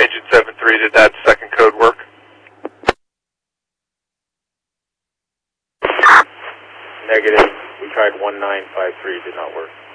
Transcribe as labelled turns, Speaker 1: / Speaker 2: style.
Speaker 1: Agent 7-3, did that second code work?
Speaker 2: Negative. We tried 1953, did not work.